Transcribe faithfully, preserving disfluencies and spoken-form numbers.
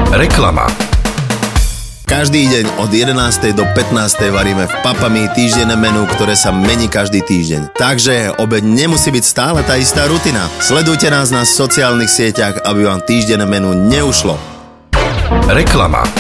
Reklama. Každý deň od jedenástej do pätnástej varíme v Papami týždenné menu, ktoré sa mení každý týždeň. Takže obeď nemusí byť stále tá istá rutina. Sledujte nás na sociálnych sieťach, aby vám týždenné menu neušlo. Reklama.